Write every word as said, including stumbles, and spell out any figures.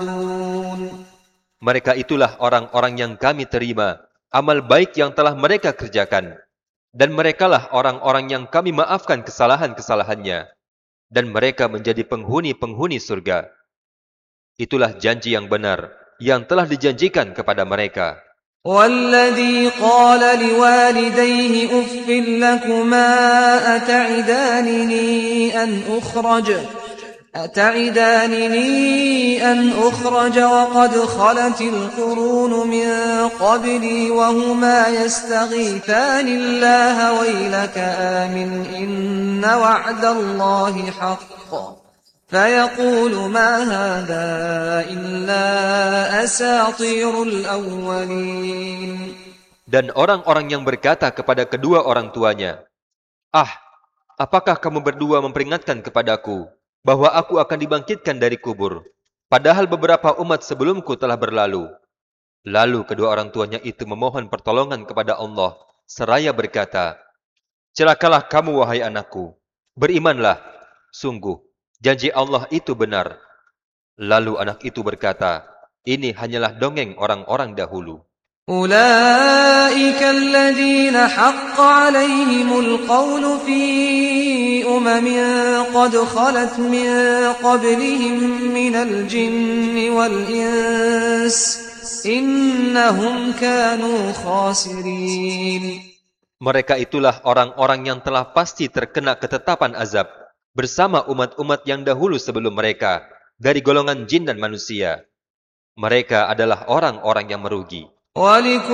Mereka itulah orang-orang yang kami terima amal baik yang telah mereka kerjakan. Dan merekalah orang-orang yang kami maafkan kesalahan-kesalahannya. Dan mereka menjadi penghuni-penghuni surga. Itulah janji yang benar yang telah dijanjikan kepada mereka. وَالَّذِي قَالَ لِوَالِدَيْهِ أُفٍّ لَكُمَا أَتَعِدَانِنِي أَنْ أُخْرَجَ أَتَعِدَانِنِي أَنْ أُخْرَجَ وَقَدْ خَلَتِ الْقُرُونُ مِنْ قَبْلِي وَهُمَا يَسْتَغِيثَانِ اللَّهَ وَيْلَكَ آمِنْ إِنَّ وَعْدَ اللَّهِ حَقٌّ فَيَقُولُ مَا هَذَا إِلَّا أَسَاطِيرُ الْأَوَّلِينَ. Dan orang-orang yang berkata kepada kedua orang tuanya, "Ah, apakah kamu berdua memperingatkan kepadaku bahwa aku akan dibangkitkan dari kubur, padahal beberapa umat sebelumku telah berlalu?" Lalu kedua orang tuanya itu memohon pertolongan kepada Allah, seraya berkata, "Celakalah kamu wahai anakku, berimanlah, sungguh janji Allah itu benar." Lalu anak itu berkata, "Ini hanyalah dongeng orang-orang dahulu." أُولَئِكَ الَّذِينَ حَقَّ عَلَيْهِمُ الْقَوْلُ فِي أُمَمٍ قَدْ خَلَتْ مِنْ قَبْلِهِمْ مِنَ الْجِنِّ وَالْإِنسِ إِنَّهُمْ كَانُوا خَاسِرِينَ. Mereka itulah orang-orang yang telah pasti terkena ketetapan azab bersama umat-umat yang dahulu sebelum mereka dari golongan jin dan manusia. Mereka adalah orang-orang yang merugi.